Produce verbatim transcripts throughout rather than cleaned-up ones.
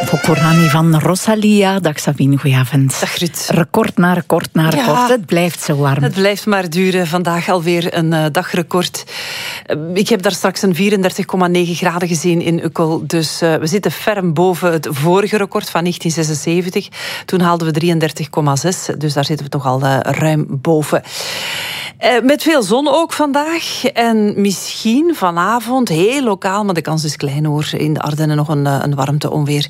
Pokorani van Rosalia. Dag Sabine, goedenavond. Dag Ruud. Record na record na record. Ja, het blijft zo warm. Het blijft maar duren. Vandaag alweer een uh, dagrecord. Uh, ik heb daar straks een vierendertig komma negen graden gezien in Ukkel. Dus uh, we zitten ferm boven het vorige record van negentien zesenzeventig. Toen haalden we drieëndertig komma zes. Dus daar zitten we toch al uh, ruim boven. Uh, met veel zon ook vandaag. En misschien vanavond, heel lokaal, maar de kans is klein hoor, in de Ardennen nog een, een warmteonweer.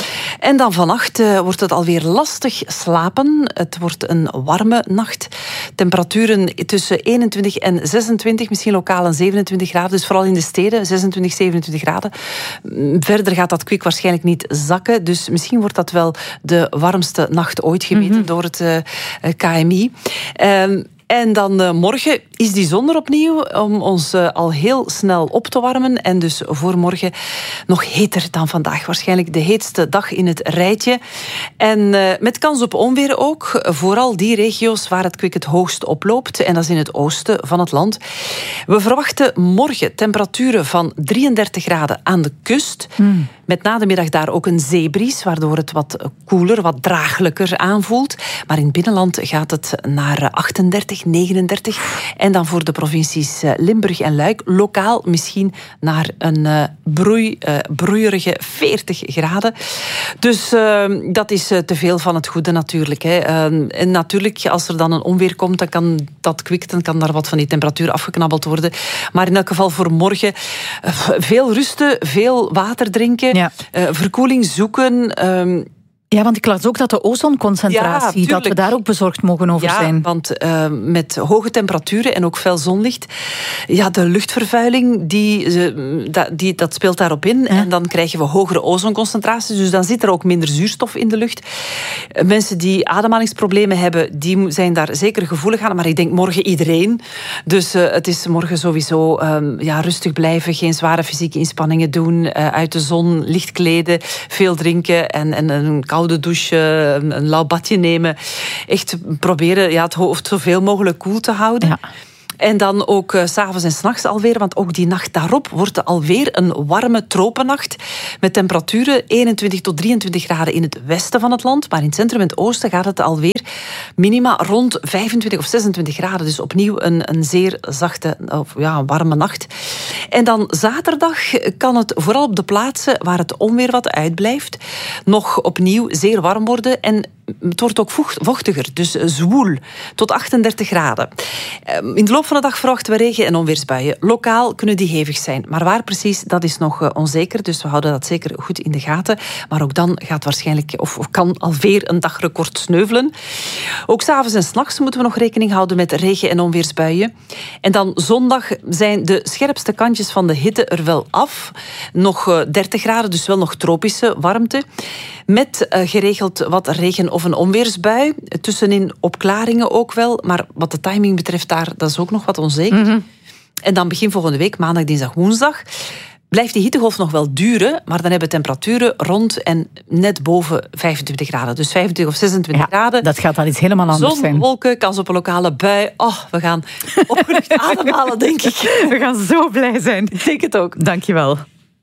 En dan vannacht uh, wordt het alweer lastig slapen. Het wordt een warme nacht. Temperaturen tussen eenentwintig en zesentwintig, misschien lokaal een zevenentwintig graden. Dus vooral in de steden, zesentwintig, zevenentwintig graden. Verder gaat dat kwik waarschijnlijk niet zakken. Dus misschien wordt dat wel de warmste nacht ooit gemeten mm-hmm. door het uh, K M I. Um, En dan uh, morgen is die zon er opnieuw om ons uh, al heel snel op te warmen. En dus voor morgen nog heter dan vandaag. Waarschijnlijk de heetste dag in het rijtje. En uh, met kans op onweer ook. Vooral die regio's waar het kwik het hoogst oploopt. En dat is in het oosten van het land. We verwachten morgen temperaturen van drieëndertig graden aan de kust. Mm. Met na de middag daar ook een zeebries, waardoor het wat koeler, wat draaglijker aanvoelt. Maar in het binnenland gaat het naar achtendertig, negenendertig. En dan voor de provincies Limburg en Luik lokaal misschien naar een uh, broei, uh, broeierige veertig graden. Dus uh, dat is uh, te veel van het goede natuurlijk. Hè. Uh, en natuurlijk, als er dan een onweer komt, dan kan dat kwik, dan kan daar wat van die temperatuur afgeknabbeld worden. Maar in elk geval voor morgen uh, veel rusten, veel water drinken. Ja. Uh, verkoeling zoeken. Um, Ja, want ik las ook dat de ozonconcentratie, ja, dat we daar ook bezorgd mogen over ja, zijn. Ja, want uh, met hoge temperaturen en ook fel zonlicht, ja, de luchtvervuiling, die, uh, dat, die, dat speelt daarop in. Ja. En dan krijgen we hogere ozonconcentraties, dus dan zit er ook minder zuurstof in de lucht. Uh, mensen die ademhalingsproblemen hebben, die zijn daar zeker gevoelig aan, maar ik denk morgen iedereen. Dus uh, het is morgen sowieso uh, ja, rustig blijven, geen zware fysieke inspanningen doen, uh, uit de zon, licht kleden, veel drinken en, en een koude douche, een lauw badje nemen. Echt proberen ja, het hoofd zoveel mogelijk koel te houden. Ja. En dan ook uh, 's avonds en 's nachts alweer, want ook die nacht daarop wordt het alweer een warme tropennacht met temperaturen eenentwintig tot drieëntwintig graden in het westen van het land, maar in het centrum en het oosten gaat het alweer minima rond vijfentwintig of zesentwintig graden. Dus opnieuw een, een zeer zachte, of ja, warme nacht. En dan zaterdag kan het vooral op de plaatsen waar het onweer wat uitblijft nog opnieuw zeer warm worden en het wordt ook vochtiger, dus zwoel, tot achtendertig graden. In de loop van de dag verwachten we regen- en onweersbuien. Lokaal kunnen die hevig zijn, maar waar precies, dat is nog onzeker, dus we houden dat zeker goed in de gaten. Maar ook dan gaat waarschijnlijk, of kan alweer een dagrecord sneuvelen. Ook 's avonds en 's nachts moeten we nog rekening houden met regen- en onweersbuien. En dan zondag zijn de scherpste kantjes van de hitte er wel af. Nog dertig graden, dus wel nog tropische warmte. Met uh, geregeld wat regen- of een onweersbui. Tussenin opklaringen ook wel. Maar wat de timing betreft, daar, dat is ook nog wat onzeker. Mm-hmm. En dan begin volgende week, maandag, dinsdag, woensdag, blijft die hittegolf nog wel duren, maar dan hebben temperaturen rond en net boven vijfentwintig graden. Dus vijfentwintig of zesentwintig ja, graden. Dat gaat dan iets helemaal anders Zon, zijn. Zon, wolken, kans op een lokale bui. Oh, we gaan opgelucht ademhalen, denk ik. We gaan zo blij zijn. Ik denk het ook. Dankjewel.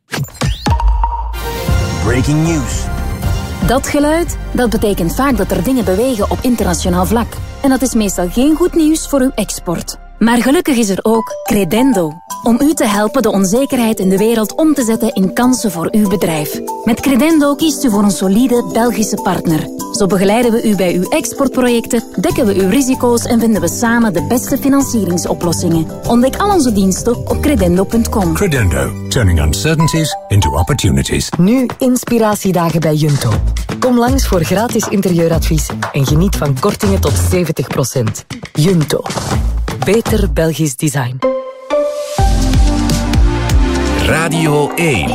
Breaking news. Dat geluid, dat betekent vaak dat er dingen bewegen op internationaal vlak. En dat is meestal geen goed nieuws voor uw export. Maar gelukkig is er ook Credendo. Om u te helpen de onzekerheid in de wereld om te zetten in kansen voor uw bedrijf. Met Credendo kiest u voor een solide Belgische partner. Zo begeleiden we u bij uw exportprojecten, dekken we uw risico's en vinden we samen de beste financieringsoplossingen. Ontdek al onze diensten op credendo punt com. Credendo, turning uncertainties into opportunities. Nu inspiratiedagen bij Junto. Kom langs voor gratis interieuradvies en geniet van kortingen tot zeventig procent. Junto. Beter Belgisch design. Radio één.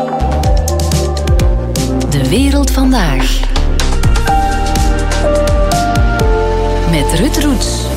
De wereld vandaag. Met Ruud Roets.